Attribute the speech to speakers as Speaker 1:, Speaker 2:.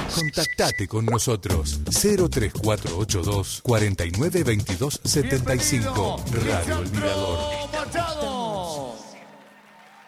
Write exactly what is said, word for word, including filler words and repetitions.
Speaker 1: Contactate con nosotros cero tres cuatro ocho dos, cuatro nueve dos dos siete cinco. Radio El Mirador.
Speaker 2: Machado.